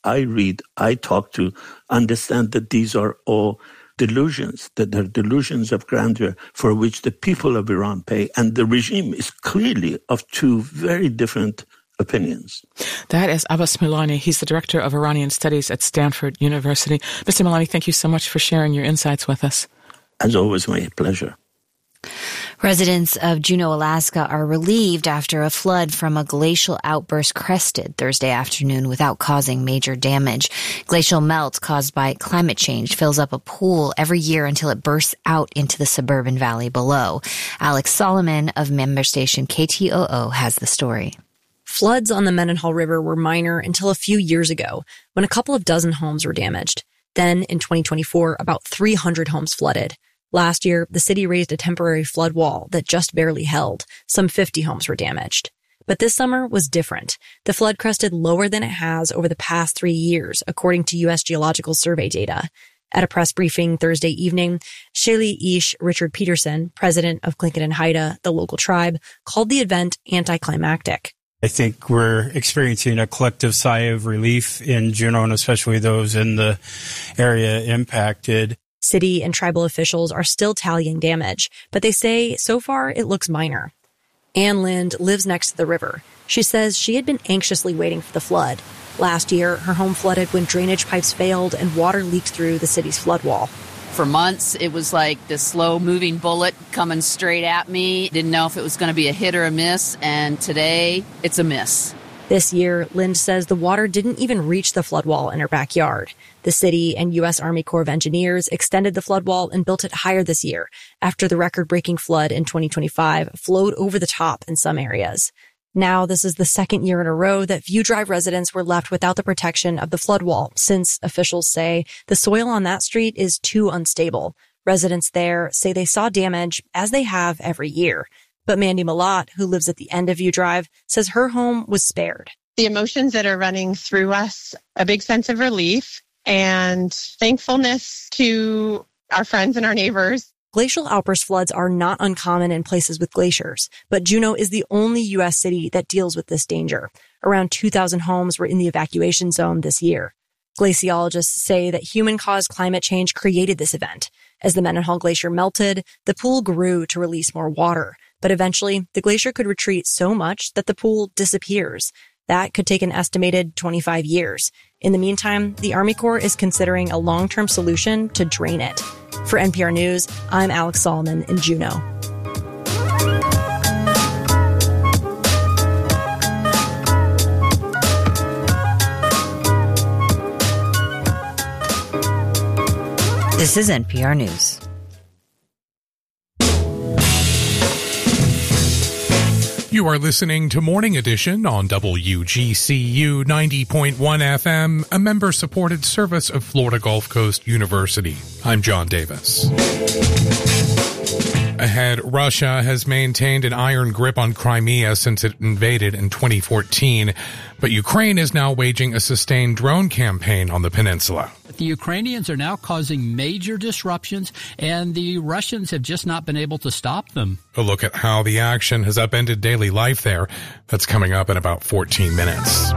I read, I talk to, understand that these are all delusions, that they're delusions of grandeur for which the people of Iran pay. And the regime is clearly of two very different opinions. That is Abbas Milani. He's the director of Iranian Studies at Stanford University. Mr. Milani, thank you so much for sharing your insights with us. As always, my pleasure. Residents of Juneau, Alaska are relieved after a flood from a glacial outburst crested Thursday afternoon without causing major damage. Glacial melt caused by climate change fills up a pool every year until it bursts out into the suburban valley below. Alex Solomon of member station KTOO has the story. Floods on the Mendenhall River were minor until a few years ago, when a couple of dozen homes were damaged. Then, in 2024, about 300 homes flooded. Last year, the city raised a temporary flood wall that just barely held. Some 50 homes were damaged. But this summer was different. The flood crested lower than it has over the past 3 years, according to U.S. Geological Survey data. At a press briefing Thursday evening, Shaylee Ish Richard Peterson, president of Tlingit and Haida, the local tribe, called the event anticlimactic. I think we're experiencing a collective sigh of relief in Juneau, and especially those in the area impacted. City and tribal officials are still tallying damage, but they say so far it looks minor. Ann Lind lives next to the river. She says she had been anxiously waiting for the flood. Last year, her home flooded when drainage pipes failed and water leaked through the city's flood wall. For months, it was like this slow-moving bullet coming straight at me. Didn't know if it was going to be a hit or a miss, and today, it's a miss. This year, Lind says the water didn't even reach the flood wall in her backyard. The city and U.S. Army Corps of Engineers extended the flood wall and built it higher this year after the record-breaking flood in 2025 flowed over the top in some areas. Now, this is the second year in a row that View Drive residents were left without the protection of the flood wall, since officials say the soil on that street is too unstable. Residents there say they saw damage, as they have every year. But Mandy Malat, who lives at the end of View Drive, says her home was spared. The emotions that are running through us, a big sense of relief and thankfulness to our friends and our neighbors. Glacial outburst floods are not uncommon in places with glaciers, but Juneau is the only U.S. city that deals with this danger. Around 2,000 homes were in the evacuation zone this year. Glaciologists say that human-caused climate change created this event. As the Mendenhall Glacier melted, the pool grew to release more water. But eventually, the glacier could retreat so much that the pool disappears. That could take an estimated 25 years. In the meantime, the Army Corps is considering a long-term solution to drain it. For NPR News, I'm Alex Solomon in Juneau. This is NPR News. You are listening to Morning Edition on WGCU 90.1 FM, a member-supported service of Florida Gulf Coast University. I'm John Davis. Ahead, Russia has maintained an iron grip on Crimea since it invaded in 2014, but Ukraine is now waging a sustained drone campaign on the peninsula. The Ukrainians are now causing major disruptions, and the Russians have just not been able to stop them. A look at how the action has upended daily life there. That's coming up in about 14 minutes.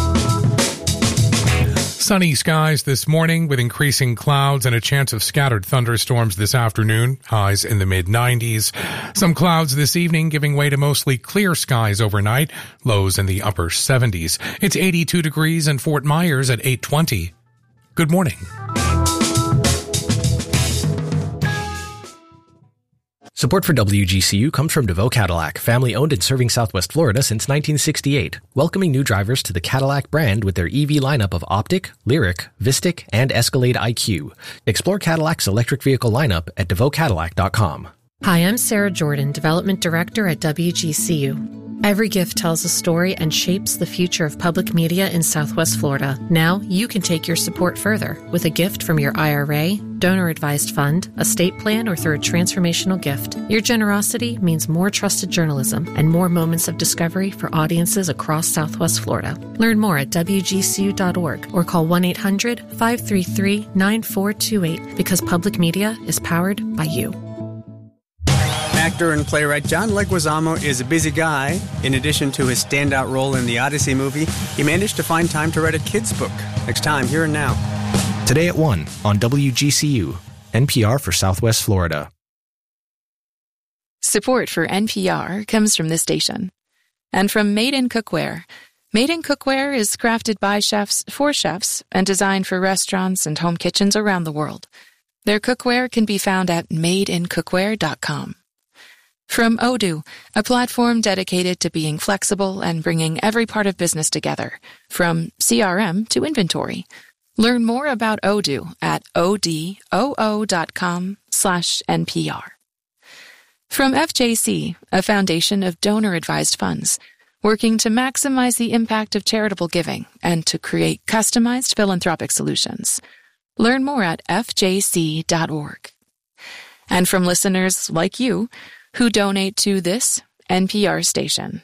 Sunny skies this morning with increasing clouds and a chance of scattered thunderstorms this afternoon, highs in the mid-90s. Some clouds this evening giving way to mostly clear skies overnight, lows in the upper 70s. It's 82 degrees in Fort Myers at 8:20. Good morning. Support for WGCU comes from DeVoe Cadillac, family-owned and serving Southwest Florida since 1968, welcoming new drivers to the Cadillac brand with their EV lineup of Optic, Lyriq, Vistic, and Escalade IQ. Explore Cadillac's electric vehicle lineup at DeVoeCadillac.com. Hi, I'm Sarah Jordan, Development Director at WGCU. Every gift tells a story and shapes the future of public media in Southwest Florida. Now you can take your support further with a gift from your IRA, donor-advised fund, estate plan, or through a transformational gift. Your generosity means more trusted journalism and more moments of discovery for audiences across Southwest Florida. Learn more at WGCU.org or call 1-800-533-9428 because public media is powered by you. Actor and playwright John Leguizamo is a busy guy. In addition to his standout role in the Odyssey movie, he managed to find time to write a kid's book. Next time, Here and Now. Today at 1 on WGCU, NPR for Southwest Florida. Support for NPR comes from this station and from Made in Cookware. Made in Cookware is crafted by chefs for chefs and designed for restaurants and home kitchens around the world. Their cookware can be found at madeincookware.com. From Odoo, a platform dedicated to being flexible and bringing every part of business together, from CRM to inventory. Learn more about Odoo at odoo.com/NPR. From FJC, a foundation of donor-advised funds, working to maximize the impact of charitable giving and to create customized philanthropic solutions. Learn more at fjc.org. And from listeners like you who donate to this NPR station.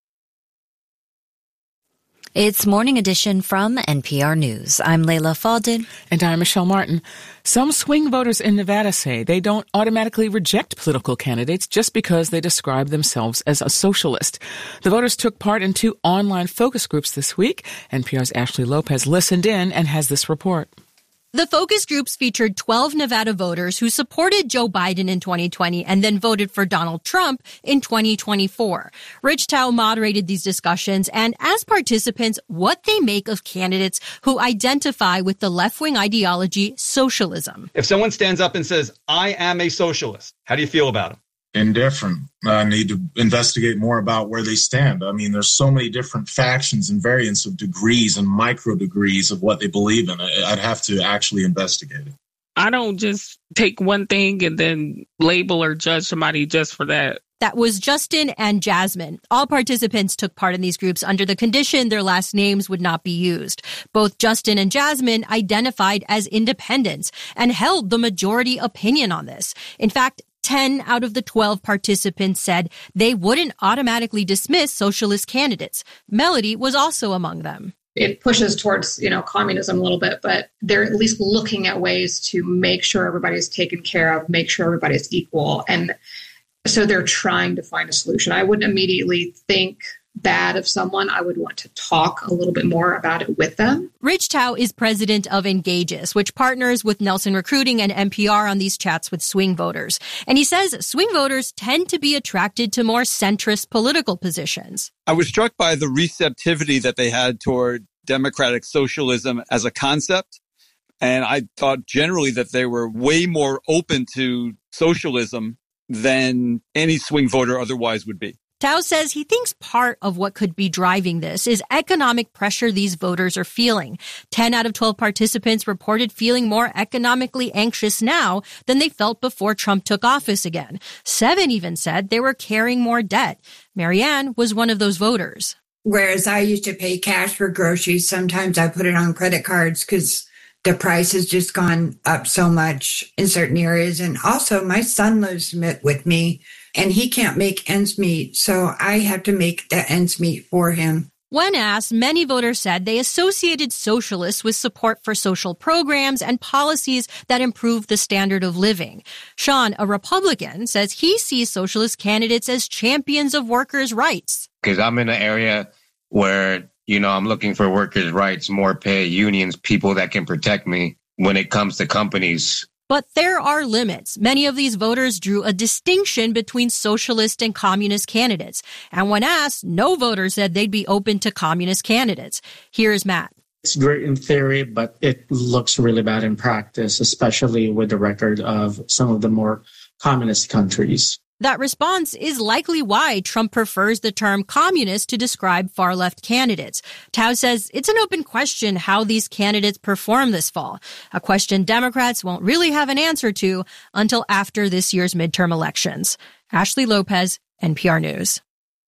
It's Morning Edition from NPR News. I'm Layla Faldin. And I'm Michelle Martin. Some swing voters in Nevada say they don't automatically reject political candidates just because they describe themselves as a socialist. The voters took part in 2 online focus groups this week. NPR's Ashley Lopez listened in and has this report. The focus groups featured 12 Nevada voters who supported Joe Biden in 2020 and then voted for Donald Trump in 2024. Rich Tao moderated these discussions and asked participants what they make of candidates who identify with the left-wing ideology socialism. If someone stands up and says, I am a socialist, how do you feel about them? Indifferent. I need to investigate more about where they stand. I mean, there's so many different factions and variants of degrees and micro degrees of what they believe in. I'd have to actually investigate it. I don't just take one thing and then label or judge somebody just for that. That was Justin and Jasmine. All participants took part in these groups under the condition their last names would not be used. Both Justin and Jasmine identified as independents and held the majority opinion on this. In fact, 10 out of the 12 participants said they wouldn't automatically dismiss socialist candidates. Melody was also among them. It pushes towards, communism a little bit, but they're at least looking at ways to make sure everybody's taken care of, make sure everybody's equal. And so they're trying to find a solution. I wouldn't immediately think bad of someone. I would want to talk a little bit more about it with them. Rich Tao is president of Engages, which partners with Nelson Recruiting and NPR on these chats with swing voters. And he says swing voters tend to be attracted to more centrist political positions. I was struck by the receptivity that they had toward democratic socialism as a concept. And I thought generally that they were way more open to socialism than any swing voter otherwise would be. Tao says he thinks part of what could be driving this is economic pressure these voters are feeling. 10 out of 12 participants reported feeling more economically anxious now than they felt before Trump took office again. 7 even said they were carrying more debt. Marianne was one of those voters. Whereas I used to pay cash for groceries, sometimes I put it on credit cards because the price has just gone up so much in certain areas. And also my son lives with me and he can't make ends meet. So I have to make the ends meet for him. When asked, many voters said they associated socialists with support for social programs and policies that improve the standard of living. Sean, a Republican, says he sees socialist candidates as champions of workers' rights. Because I'm in an area where, I'm looking for workers' rights, more pay, unions, people that can protect me when it comes to companies. But there are limits. Many of these voters drew a distinction between socialist and communist candidates. And when asked, no voter said they'd be open to communist candidates. Here's Matt. It's great in theory, but it looks really bad in practice, especially with the record of some of the more communist countries. That response is likely why Trump prefers the term communist to describe far-left candidates. Tao says it's an open question how these candidates perform this fall, a question Democrats won't really have an answer to until after this year's midterm elections. Ashley Lopez, NPR News.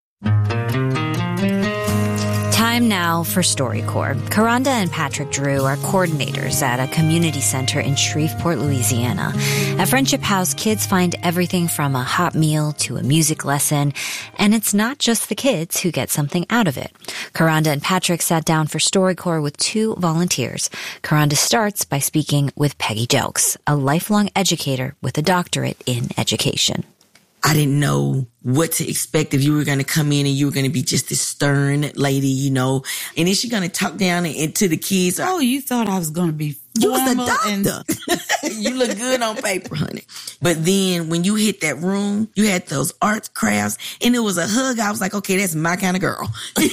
Time now for StoryCorps. Karanda and Patrick Drew are coordinators at a community center in Shreveport, Louisiana. At Friendship House, kids find everything from a hot meal to a music lesson, and it's not just the kids who get something out of it. Karanda and Patrick sat down for StoryCorps with 2 volunteers. Karanda starts by speaking with Peggy Jelks, a lifelong educator with a doctorate in education. I didn't know what to expect, if you were going to come in and you were going to be just this stern lady, you know, and is she going to talk down into the kids? Oh, you thought I was going to be You was a doctor. You look good on paper, honey. But then when you hit that room, you had those arts crafts and it was a hug. I was like, okay, that's my kind of girl.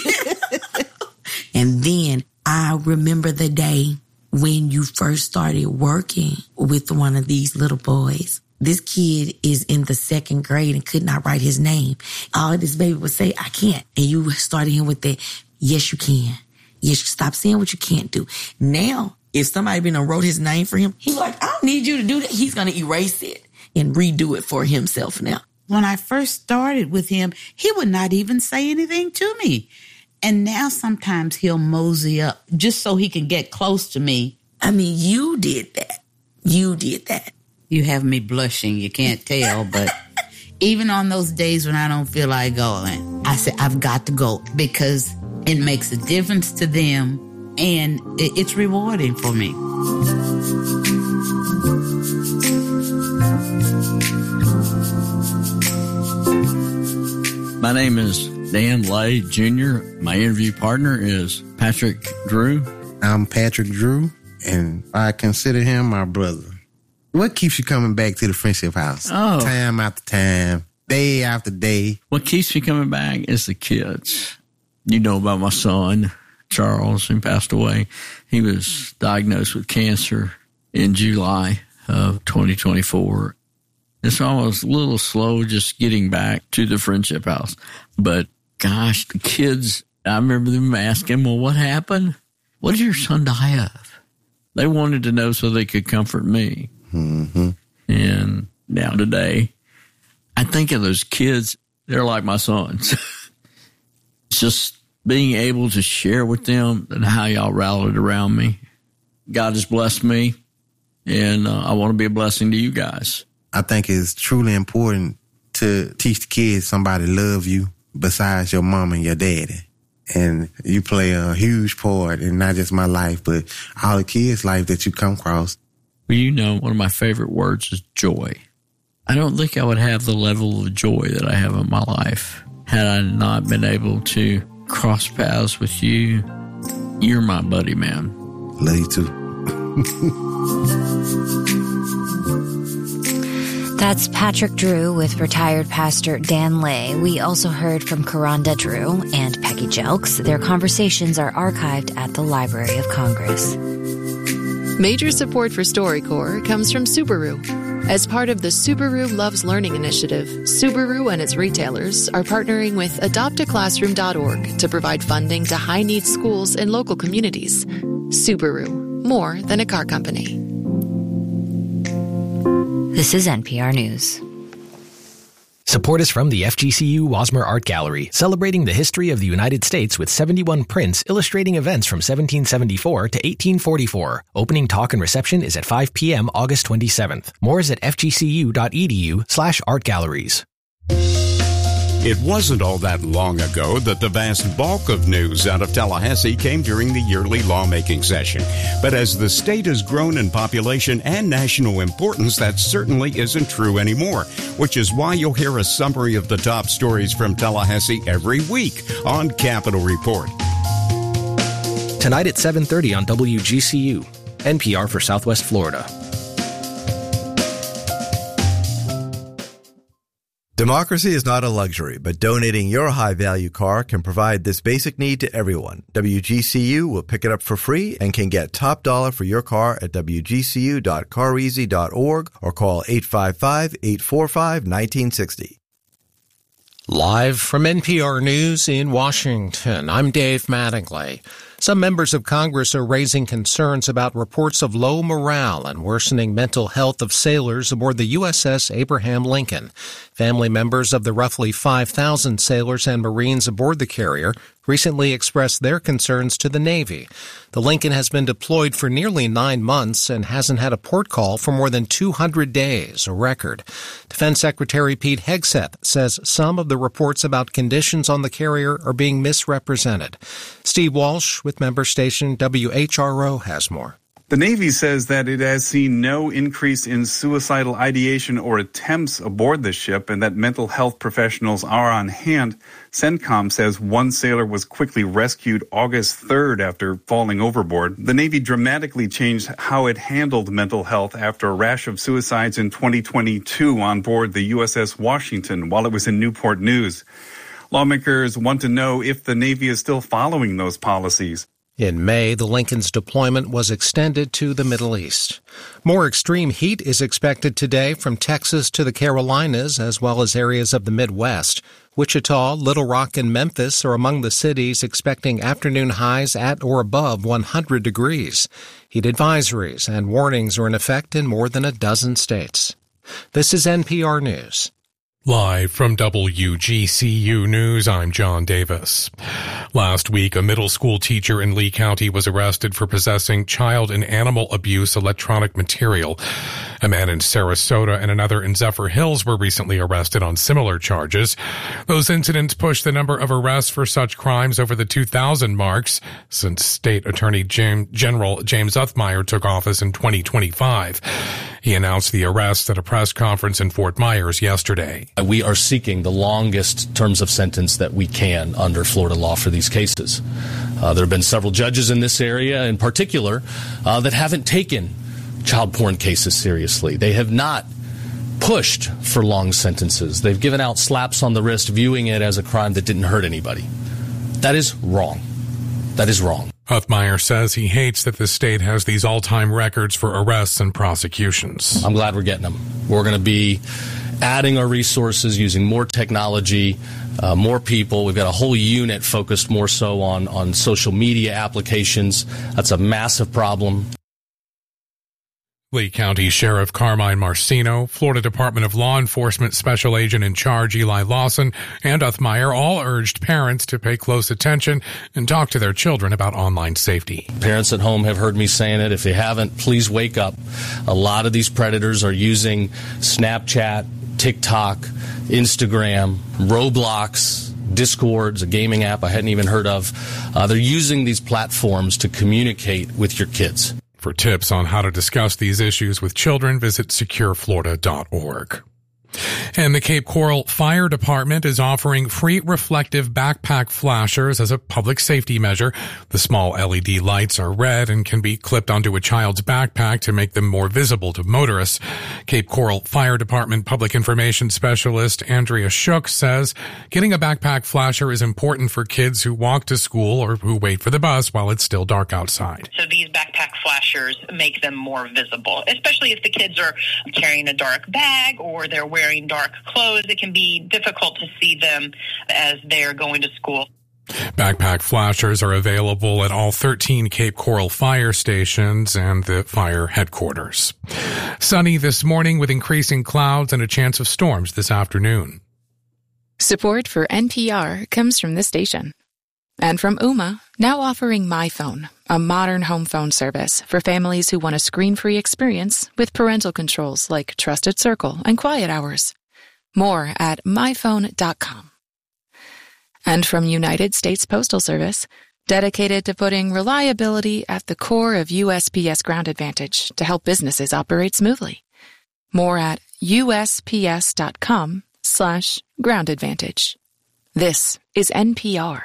And then I remember the day when you first started working with one of these little boys. This kid is in the 2nd grade and could not write his name. All this baby would say, I can't. And you started him with that, yes, you can. Yes, stop saying what you can't do. Now, if somebody been and wrote his name for him, he's like, I don't need you to do that. He's going to erase it and redo it for himself now. When I first started with him, he would not even say anything to me. And now sometimes he'll mosey up just so he can get close to me. I mean, you did that. You did that. You have me blushing. You can't tell, but even on those days when I don't feel like going, I say, I've got to go because it makes a difference to them and it's rewarding for me. My name is Dan Lay Jr. My interview partner is Patrick Drew. I'm Patrick Drew, and I consider him my brother. What keeps you coming back to the Friendship House? Oh. Time after time, day after day. What keeps me coming back is the kids. You know about my son, Charles, who passed away. He was diagnosed with cancer in July of 2024. And so I was a little slow just getting back to the Friendship House. But gosh, the kids, I remember them asking, well, what happened? What did your son die of? They wanted to know so they could comfort me. Mm-hmm. And now today, I think of those kids, they're like my sons. Just being able to share with them and how y'all rallied around me. God has blessed me, and I want to be a blessing to you guys. I think it's truly important to teach the kids somebody love you besides your mom and your daddy. And you play a huge part in not just my life, but all the kids' life that you come across. Well, you know, one of my favorite words is joy. I don't think I would have the level of joy that I have in my life had I not been able to cross paths with you. You're my buddy, man. Love you too. That's Patrick Drew with retired pastor Dan Lay. We also heard from Karanda Drew and Peggy Jelks. Their conversations are archived at the Library of Congress. Major support for StoryCorps comes from Subaru. As part of the Subaru Loves Learning initiative, Subaru and its retailers are partnering with adoptaclassroom.org to provide funding to high-needs schools in local communities. Subaru, more than a car company. This is NPR News. Support is from the FGCU Wasmer Art Gallery, celebrating the history of the United States with 71 prints illustrating events from 1774 to 1844. Opening talk and reception is at 5 p.m. August 27th. More is at fgcu.edu/artgalleries. It wasn't all that long ago that the vast bulk of news out of Tallahassee came during the yearly lawmaking session. But as the state has grown in population and national importance, that certainly isn't true anymore, which is why you'll hear a summary of the top stories from Tallahassee every week on Capitol Report. Tonight at 7:30 on WGCU, NPR for Southwest Florida. Democracy is not a luxury, but donating your high-value car can provide this basic need to everyone. WGCU will pick it up for free and can get top dollar for your car at wgcu.careasy.org or call 855-845-1960. Live from NPR News in Washington, I'm Dave Mattingly. Some members of Congress are raising concerns about reports of low morale and worsening mental health of sailors aboard the USS Abraham Lincoln. Family members of the roughly 5,000 sailors and Marines aboard the carrier recently expressed their concerns to the Navy. The Lincoln has been deployed for nearly 9 months and hasn't had a port call for more than 200 days, a record. Defense Secretary Pete Hegseth says some of the reports about conditions on the carrier are being misrepresented. Steve Walsh with member station WHRO has more. The Navy says that it has seen no increase in suicidal ideation or attempts aboard the ship and that mental health professionals are on hand. CENTCOM says one sailor was quickly rescued August 3rd after falling overboard. The Navy dramatically changed how it handled mental health after a rash of suicides in 2022 on board the USS Washington while it was in Newport News. Lawmakers want to know if the Navy is still following those policies. In May, the Lincoln's deployment was extended to the Middle East. More extreme heat is expected today from Texas to the Carolinas, as well as areas of the Midwest. Wichita, Little Rock, and Memphis are among the cities expecting afternoon highs at or above 100 degrees. Heat advisories and warnings are in effect in more than a dozen states. This is NPR News. Live from WGCU News, I'm John Davis. Last week, a middle school teacher in Lee County was arrested for possessing child and animal abuse electronic material. A man in Sarasota and another in Zephyr Hills were recently arrested on similar charges. Those incidents pushed the number of arrests for such crimes over the 2,000 marks since State Attorney General James Uthmeier took office in 2025. He announced the arrests at a press conference in Fort Myers yesterday. We are seeking the longest terms of sentence that we can under Florida law for these cases. There have been several judges in this area in particular that haven't taken child porn cases seriously. They have not pushed for long sentences. They've given out slaps on the wrist, viewing it as a crime that didn't hurt anybody. That is wrong. That is wrong. Uthmeier says he hates that the state has these all-time records for arrests and prosecutions. I'm glad we're getting them. We're going to be adding our resources, using more technology, more people. We've got a whole unit focused more so on social media applications. That's a massive problem. Lee County Sheriff Carmine Marcino, Florida Department of Law Enforcement Special Agent in Charge Eli Lawson, and Uthmeier all urged parents to pay close attention and talk to their children about online safety. Parents at home have heard me saying it. If they haven't, please wake up. A lot of these predators are using Snapchat, TikTok, Instagram, Roblox, Discord's a gaming app I hadn't even heard of. They're using these platforms to communicate with your kids. For tips on how to discuss these issues with children, visit secureflorida.org. And the Cape Coral Fire Department is offering free reflective backpack flashers as a public safety measure. The small LED lights are red and can be clipped onto a child's backpack to make them more visible to motorists. Cape Coral Fire Department Public Information Specialist Andrea Shook says getting a backpack flasher is important for kids who walk to school or who wait for the bus while it's still dark outside. So these backpack flashers make them more visible, especially if the kids are carrying a dark bag or they're wearing dark clothes. It can be difficult to see them as they're going to school. Backpack flashers are available at all 13 Cape Coral fire stations and the fire headquarters. Sunny this morning with increasing clouds and a chance of storms this afternoon. Support for NPR comes from this station. And from Ooma, now offering MyPhone, a modern home phone service for families who want a screen-free experience with parental controls like Trusted Circle and Quiet Hours. More at myphone.com. And from United States Postal Service, dedicated to putting reliability at the core of USPS Ground Advantage to help businesses operate smoothly. More at USPS.com/Ground Advantage. This is NPR.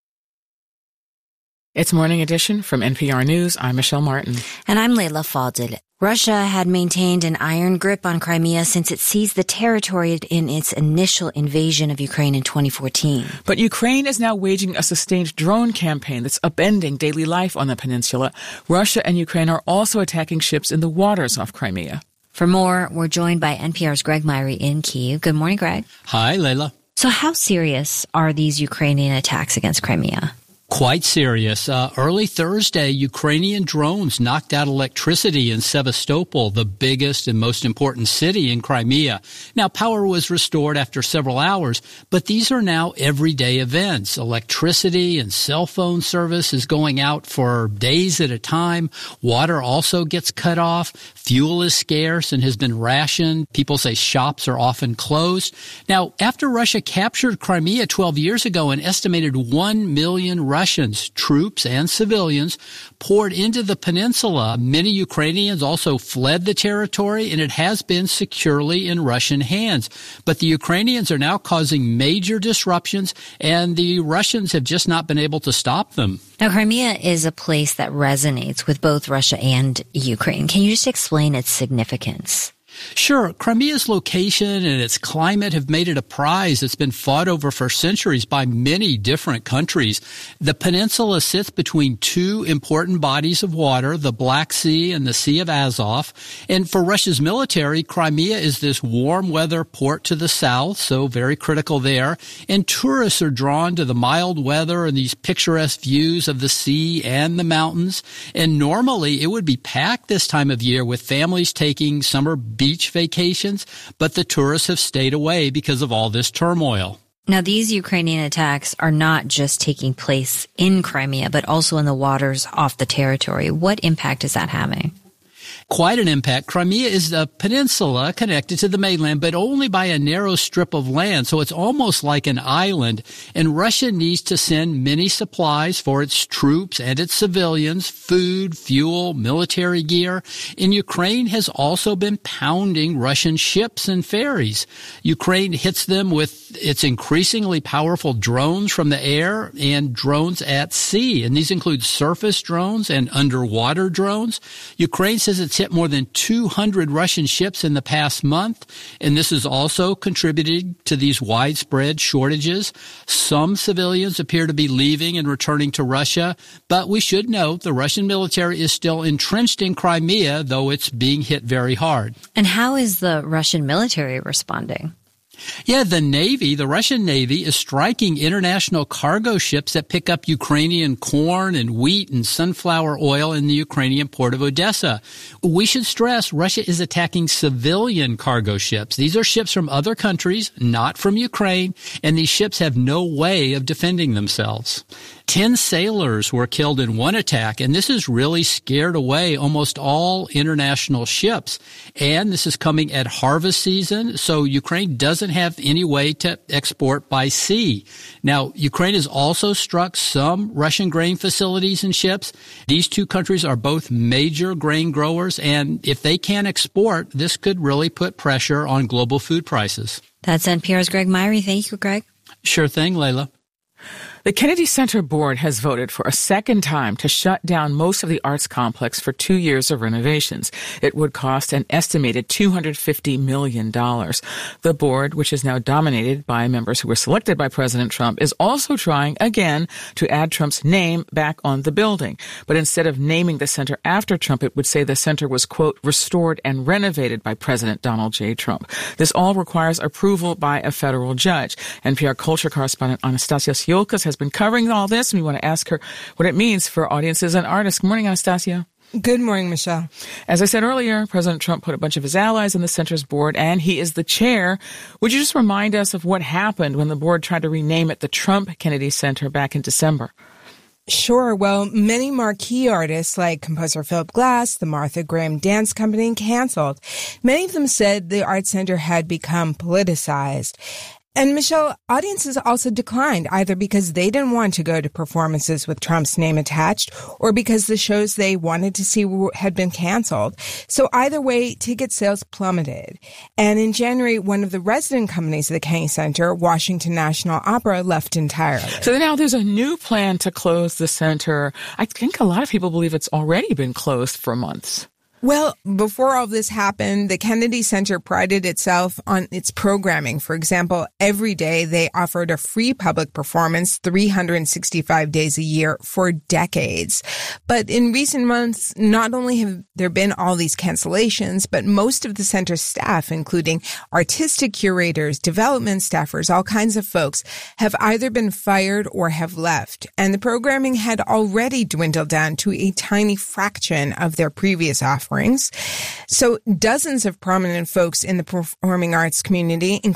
It's Morning Edition from NPR News. I'm Michelle Martin. And I'm Leila Fadel. Russia had maintained an iron grip on Crimea since it seized the territory in its initial invasion of Ukraine in 2014. But Ukraine is now waging a sustained drone campaign that's upending daily life on the peninsula. Russia and Ukraine are also attacking ships in the waters off Crimea. For more, we're joined by NPR's Greg Myrie in Kyiv. Good morning, Greg. Hi, Leila. So how serious are these Ukrainian attacks against Crimea? Quite serious. Early Thursday, Ukrainian drones knocked out electricity in Sevastopol, the biggest and most important city in Crimea. Now, power was restored after several hours, but these are now everyday events. Electricity and cell phone service is going out for days at a time. Water also gets cut off. Fuel is scarce and has been rationed. People say shops are often closed. Now, after Russia captured Crimea 12 years ago, an estimated 1 million Russians Russians, troops and civilians, poured into the peninsula. Many Ukrainians also fled the territory, and it has been securely in Russian hands. But the Ukrainians are now causing major disruptions, and the Russians have just not been able to stop them. Now, Crimea is a place that resonates with both Russia and Ukraine. Can you just explain its significance? Sure. Crimea's location and its climate have made it a prize that's been fought over for centuries by many different countries. The peninsula sits between two important bodies of water, the Black Sea and the Sea of Azov. And for Russia's military, Crimea is this warm weather port to the south, so very critical there. And tourists are drawn to the mild weather and these picturesque views of the sea and the mountains. And normally it would be packed this time of year with families taking summer beach vacations, but the tourists have stayed away because of all this turmoil. Now, these Ukrainian attacks are not just taking place in Crimea, but also in the waters off the territory. What impact is that having? Quite an impact. Crimea is a peninsula connected to the mainland, but only by a narrow strip of land, so it's almost like an island. And Russia needs to send many supplies for its troops and its civilians, food, fuel, military gear. And Ukraine has also been pounding Russian ships and ferries. Ukraine hits them with its increasingly powerful drones from the air and drones at sea. And these include surface drones and underwater drones. Ukraine says it's hit more than 200 Russian ships in the past month, and this has also contributed to these widespread shortages. Some civilians appear to be leaving and returning to Russia, but we should note the Russian military is still entrenched in Crimea, though it's being hit very hard. And how is the Russian military responding? Yeah, the Russian Navy is striking international cargo ships that pick up Ukrainian corn and wheat and sunflower oil in the Ukrainian port of Odessa. We should stress Russia is attacking civilian cargo ships. These are ships from other countries, not from Ukraine, and these ships have no way of defending themselves. 10 sailors were killed in one attack, and this has really scared away almost all international ships. And this is coming at harvest season, so Ukraine doesn't have any way to export by sea. Now, Ukraine has also struck some Russian grain facilities and ships. These two countries are both major grain growers, and if they can't export, this could really put pressure on global food prices. That's NPR's Greg Myrie. Thank you, Greg. Sure thing, Layla. The Kennedy Center Board has voted for a second time to shut down most of the arts complex for 2 years of renovations. It would cost an estimated $250 million. The board, which is now dominated by members who were selected by President Trump, is also trying again to add Trump's name back on the building. But instead of naming the center after Trump, it would say the center was, quote, restored and renovated by President Donald J. Trump. This all requires approval by a federal judge. NPR culture correspondent Anastasia Siokas has been covering all this, and we want to ask her what it means for audiences and artists. Good morning, Anastasia. Good morning, Michelle. As I said earlier, President Trump put a bunch of his allies on the center's board, and he is the chair. Would you just remind us of what happened when the board tried to rename it the Trump Kennedy Center back in December? Sure. Well, many marquee artists like composer Philip Glass, the Martha Graham Dance Company, canceled. Many of them said the art center had become politicized. And Michelle, audiences also declined, either because they didn't want to go to performances with Trump's name attached or because the shows they wanted to see had been canceled. So either way, ticket sales plummeted. And in January, one of the resident companies of the Kennedy Center, Washington National Opera, left entirely. So now there's a new plan to close the center. I think a lot of people believe it's already been closed for months. Well, before all this happened, the Kennedy Center prided itself on its programming. For example, every day they offered a free public performance 365 days a year for decades. But in recent months, not only have there been all these cancellations, but most of the center's staff, including artistic curators, development staffers, all kinds of folks, have either been fired or have left. And the programming had already dwindled down to a tiny fraction of their previous offerings. So dozens of prominent folks in the performing arts community, including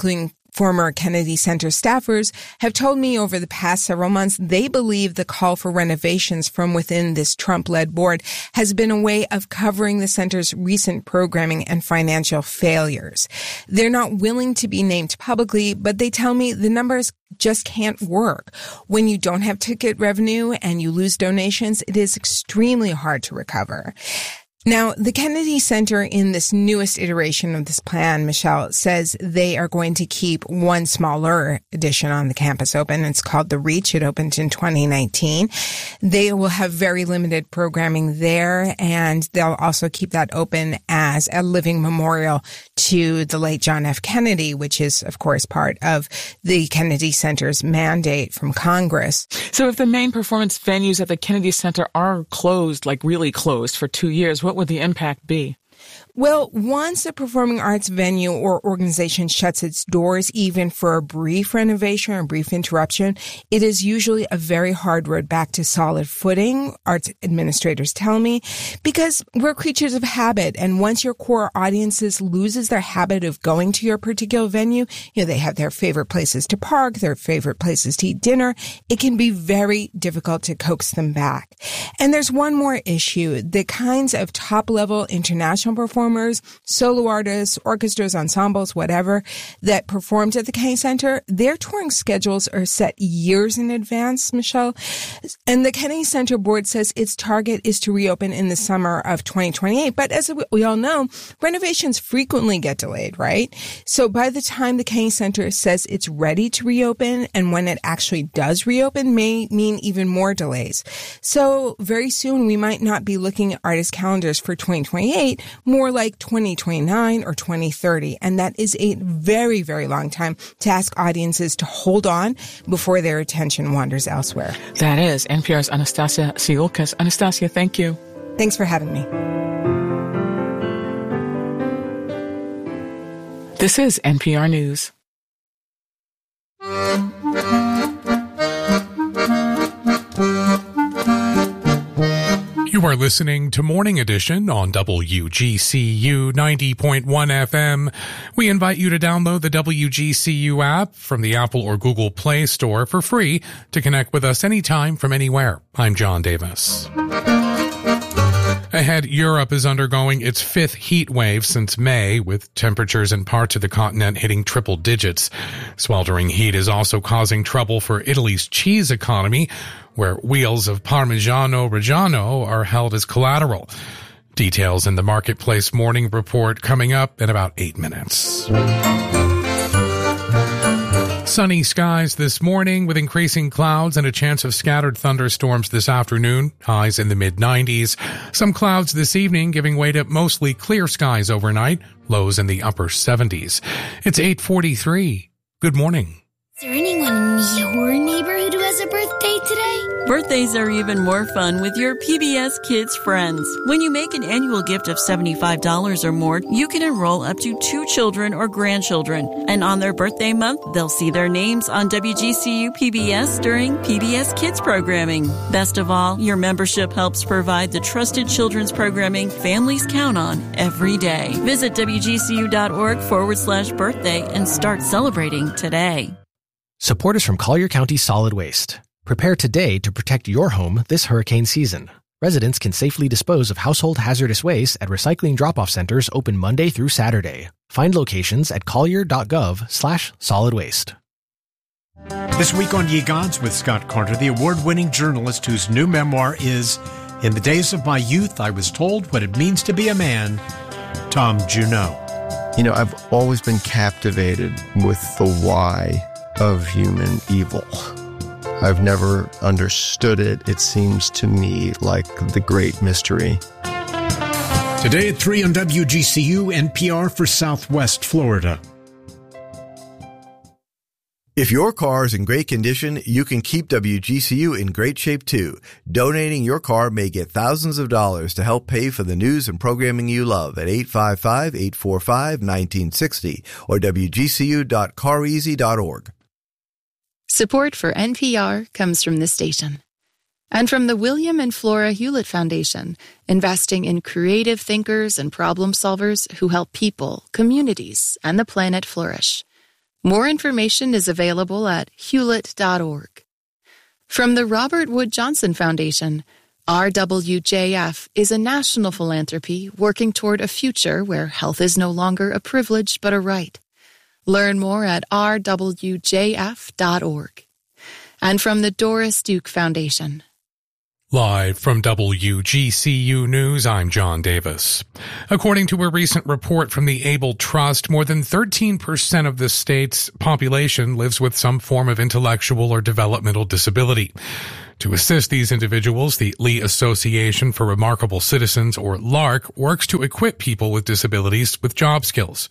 Former Kennedy Center staffers have told me over the past several months they believe the call for renovations from within this Trump-led board has been a way of covering the center's recent programming and financial failures. They're not willing to be named publicly, but they tell me the numbers just can't work. When you don't have ticket revenue and you lose donations, it is extremely hard to recover. Now, the Kennedy Center in this newest iteration of this plan, Michelle, says they are going to keep one smaller edition on the campus open. It's called The Reach. It opened in 2019. They will have very limited programming there, and they'll also keep that open as a living memorial to the late John F. Kennedy, which is, of course, part of the Kennedy Center's mandate from Congress. So if the main performance venues at the Kennedy Center are closed, like really closed for 2 years, what would the impact be? Well, once a performing arts venue or organization shuts its doors, even for a brief renovation or brief interruption, it is usually a very hard road back to solid footing, arts administrators tell me, because we're creatures of habit. And once your core audiences loses their habit of going to your particular venue, they have their favorite places to park, their favorite places to eat dinner. It can be very difficult to coax them back. And there's one more issue. The kinds of top-level international performers, solo artists, orchestras, ensembles, whatever, that performed at the Kennedy Center, their touring schedules are set years in advance, Michelle. And the Kennedy Center board says its target is to reopen in the summer of 2028. But as we all know, renovations frequently get delayed, right? So by the time the Kennedy Center says it's ready to reopen, and when it actually does reopen, may mean even more delays. So very soon we might not be looking at artist calendars for 2028, more like 2029 or 2030. And that is a very, very long time to ask audiences to hold on before their attention wanders elsewhere. That is NPR's Anastasia Siolkas. Anastasia, thank you. Thanks for having me. This is NPR News. You are listening to Morning Edition on WGCU 90.1 FM. We invite you to download the WGCU app from the Apple or Google Play Store for free to connect with us anytime from anywhere. I'm John Davis. Ahead, Europe is undergoing its fifth heat wave since May, with temperatures in parts of the continent hitting triple digits. Sweltering heat is also causing trouble for Italy's cheese economy, where wheels of Parmigiano Reggiano are held as collateral. Details in the Marketplace Morning Report coming up in about 8 minutes. Sunny skies this morning with increasing clouds and a chance of scattered thunderstorms this afternoon, highs in the mid-90s. Some clouds this evening giving way to mostly clear skies overnight, lows in the upper 70s. It's 8:43. Good morning. Is there anyone in your neighborhood who has a birthday today? Birthdays are even more fun with your PBS Kids friends. When you make an annual gift of $75 or more, you can enroll up to 2 children or grandchildren. And on their birthday month, they'll see their names on WGCU PBS during PBS Kids programming. Best of all, your membership helps provide the trusted children's programming families count on every day. Visit WGCU.org/birthday and start celebrating today. Support is from Collier County Solid Waste. Prepare today to protect your home this hurricane season. Residents can safely dispose of household hazardous waste at recycling drop-off centers open Monday through Saturday. Find locations at collier.gov/solid waste. This week on Ye Gods with Scott Carter, the award-winning journalist whose new memoir is In the Days of My Youth, I Was Told What It Means to Be a Man, Tom Junod. I've always been captivated with the why of human evil. I've never understood it. It seems to me like the great mystery. Today at 3 on WGCU, NPR for Southwest Florida. If your car is in great condition, you can keep WGCU in great shape too. Donating your car may get thousands of dollars to help pay for the news and programming you love at 855-845-1960 or WGCU.careasy.org. Support for NPR comes from this station and from the William and Flora Hewlett Foundation, investing in creative thinkers and problem solvers who help people, communities, and the planet flourish. More information is available at hewlett.org. From the Robert Wood Johnson Foundation, RWJF is a national philanthropy working toward a future where health is no longer a privilege but a right. Learn more at rwjf.org. And from the Doris Duke Foundation. Live from WGCU News, I'm John Davis. According to a recent report from the Able Trust, more than 13% of the state's population lives with some form of intellectual or developmental disability. To assist these individuals, the Lee Association for Remarkable Citizens, or LARC, works to equip people with disabilities with job skills.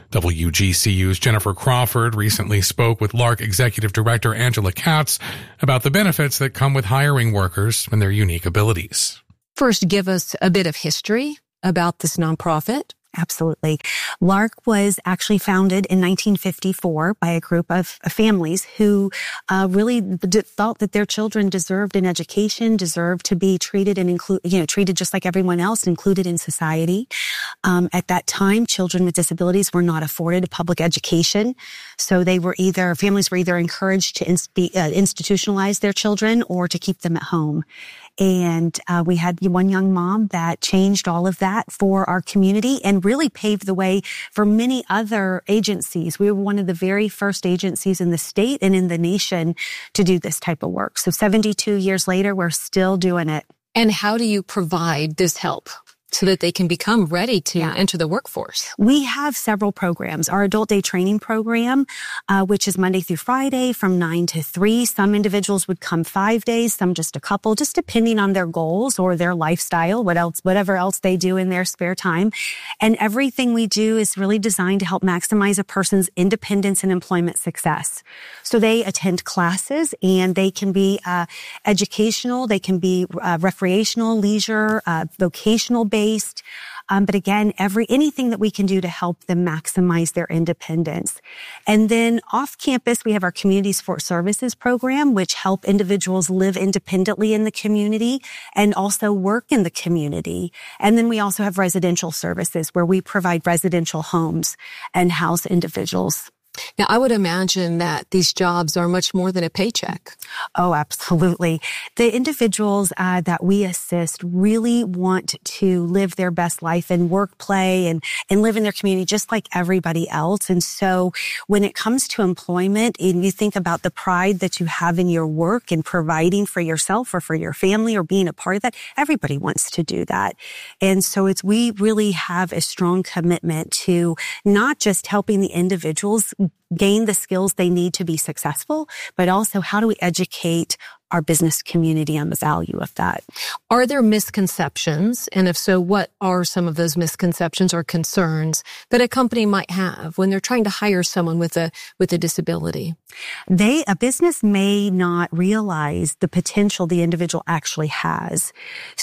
WGCU's Jennifer Crawford recently spoke with LARC Executive Director Angela Katz about the benefits that come with hiring workers and their unique abilities. First, give us a bit of history about this nonprofit. Absolutely. LARC was actually founded in 1954 by a group of families who really felt that their children deserved an education, deserved to be treated and treated just like everyone else, included in society. At that time, children with disabilities were not afforded a public education, so families were either encouraged to institutionalize their children or to keep them at home. And we had one young mom that changed all of that for our community and really paved the way for many other agencies. We were one of the very first agencies in the state and in the nation to do this type of work. So 72 years later, we're still doing it. And how do you provide this help so that they can become ready to enter the workforce? We have several programs. Our adult day training program, which is Monday through Friday from 9 to 3. Some individuals would come 5 days, some just a couple, just depending on their goals or their lifestyle, whatever else they do in their spare time. And everything we do is really designed to help maximize a person's independence and employment success. So they attend classes, and they can be educational, they can be recreational, leisure, vocational based. But again, anything that we can do to help them maximize their independence. And then off campus, we have our Community Support Services program, which help individuals live independently in the community and also work in the community. And then we also have residential services where we provide residential homes and house individuals. Now, I would imagine that these jobs are much more than a paycheck. Oh, absolutely. The individuals that we assist really want to live their best life and work, play, and live in their community just like everybody else. And so when it comes to employment, and you think about the pride that you have in your work and providing for yourself or for your family or being a part of that, everybody wants to do that. And so we really have a strong commitment to not just helping the individuals gain the skills they need to be successful, but also how do we educate our business community on the value of that. Are there misconceptions? And if so, what are some of those misconceptions or concerns that a company might have when they're trying to hire someone with a disability? A business may not realize the potential the individual actually has.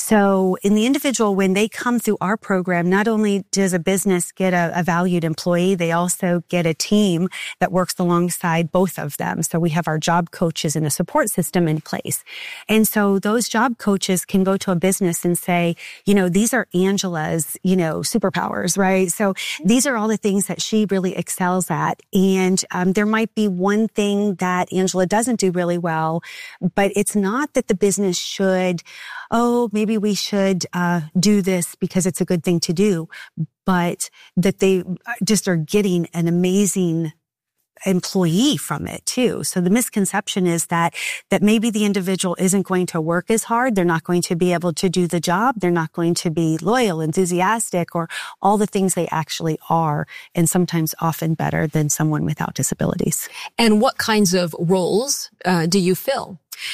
So in the individual, when they come through our program, not only does a business get a valued employee, they also get a team that works alongside both of them. So we have our job coaches and a support system in place. And so those job coaches can go to a business and say, these are Angela's, superpowers, right? So these are all the things that she really excels at. And there might be one thing that Angela doesn't do really well, but it's not that the business should, maybe we should do this because it's a good thing to do, but that they just are getting an amazing employee from it too. So the misconception is that maybe the individual isn't going to work as hard. They're not going to be able to do the job. They're not going to be loyal, enthusiastic, or all the things they actually are, and sometimes often better than someone without disabilities. And what kinds of roles do you fill?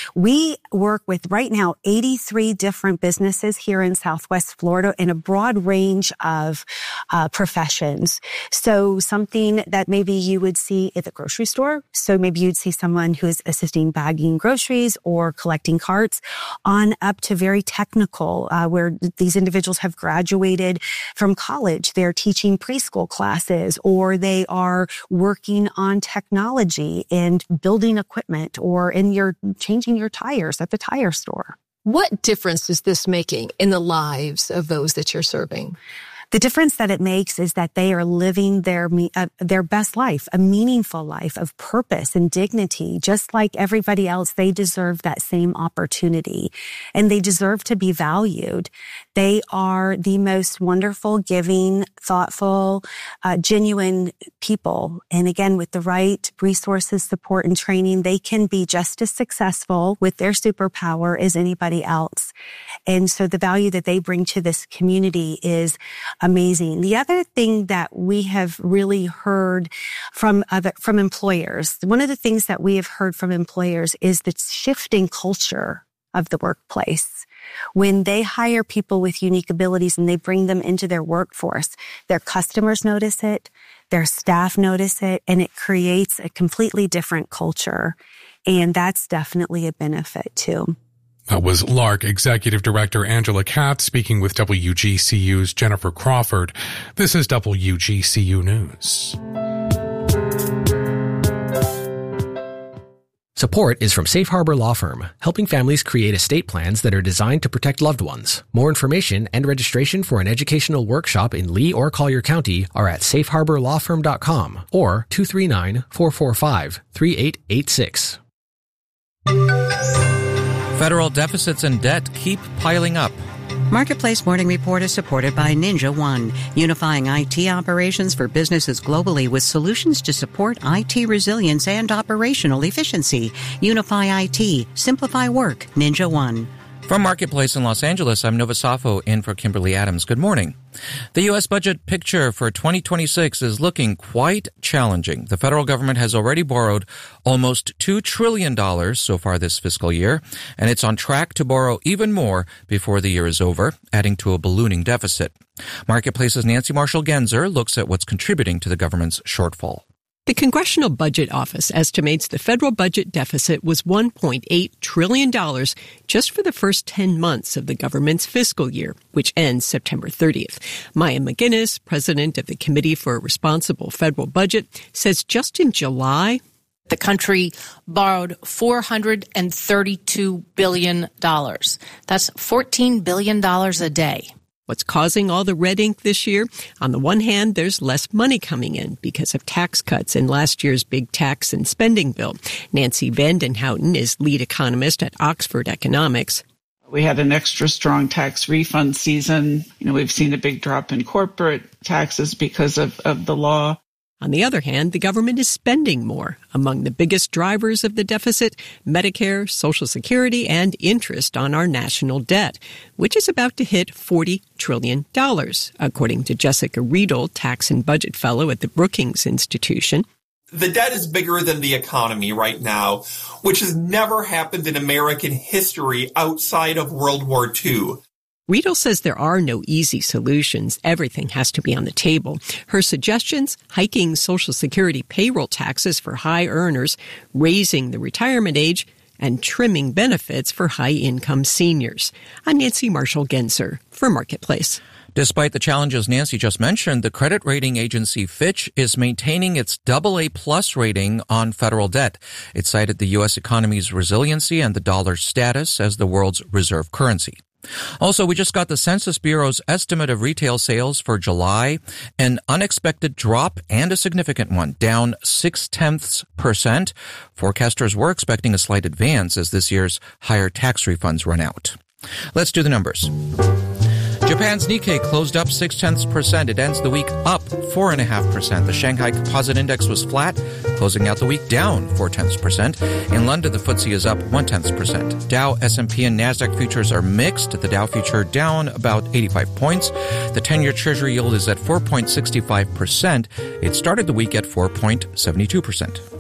We work with right now 83 different businesses here in Southwest Florida in a broad range of professions. So something that maybe you would see at the grocery store. So maybe you'd see someone who is assisting bagging groceries or collecting carts, on up to very technical, where these individuals have graduated from college. They're teaching preschool classes, or they are working on technology and building equipment, or changing your tires at the tire store. What difference is this making in the lives of those that you're serving? The difference that it makes is that they are living their best life, a meaningful life of purpose and dignity. Just like everybody else, they deserve that same opportunity, and they deserve to be valued. They are the most wonderful, giving, thoughtful, genuine people. And again, with the right resources, support, and training, they can be just as successful with their superpower as anybody else. And so the value that they bring to this community is amazing. The other thing that we have really heard from employers, one of the things that we have heard from employers is the shifting culture of the workplace. When they hire people with unique abilities and they bring them into their workforce, their customers notice it, their staff notice it, and it creates a completely different culture. And that's definitely a benefit too. That was LARC Executive Director Angela Katz speaking with WGCU's Jennifer Crawford. This is WGCU News. Support is from Safe Harbor Law Firm, helping families create estate plans that are designed to protect loved ones. More information and registration for an educational workshop in Lee or Collier County are at safeharborlawfirm.com or 239-445-3886. Federal deficits and debt keep piling up. Marketplace Morning Report is supported by Ninja One, unifying IT operations for businesses globally with solutions to support IT resilience and operational efficiency. Unify IT, simplify work, Ninja One. From Marketplace in Los Angeles, I'm Nova Safo in for Kimberly Adams. Good morning. The U.S. budget picture for 2026 is looking quite challenging. The federal government has already borrowed almost $2 trillion so far this fiscal year, and it's on track to borrow even more before the year is over, adding to a ballooning deficit. Marketplace's Nancy Marshall-Genzer looks at what's contributing to the government's shortfall. The Congressional Budget Office estimates the federal budget deficit was $1.8 trillion just for the first 10 months of the government's fiscal year, which ends September 30th. Maya McGinnis, president of the Committee for a Responsible Federal Budget, says just in July, the country borrowed $432 billion. That's $14 billion a day. What's causing all the red ink this year? On the one hand, there's less money coming in because of tax cuts in last year's big tax and spending bill. Nancy Vandenhouten is lead economist at Oxford Economics. We had an extra strong tax refund season. We've seen a big drop in corporate taxes because of the law. On the other hand, the government is spending more. Among the biggest drivers of the deficit, Medicare, Social Security, and interest on our national debt, which is about to hit $40 trillion, according to Jessica Riedel, tax and budget fellow at the Brookings Institution. The debt is bigger than the economy right now, which has never happened in American history outside of World War II. Riedel says there are no easy solutions. Everything has to be on the table. Her suggestions, hiking Social Security payroll taxes for high earners, raising the retirement age, and trimming benefits for high-income seniors. I'm Nancy Marshall-Genzer for Marketplace. Despite the challenges Nancy just mentioned, the credit rating agency Fitch is maintaining its AA+ rating on federal debt. It cited the U.S. economy's resiliency and the dollar's status as the world's reserve currency. Also, we just got the Census Bureau's estimate of retail sales for July, an unexpected drop and a significant one, down 0.6%. Forecasters were expecting a slight advance as this year's higher tax refunds run out. Let's do the numbers. Japan's Nikkei closed up 0.6%. It ends the week up 4.5%. The Shanghai Composite Index was flat, closing out the week down 0.4%. In London, the FTSE is up 0.1%. Dow, S&P, and Nasdaq futures are mixed. The Dow future down about 85 points. The 10-year Treasury yield is at 4.65%. It started the week at 4.72%.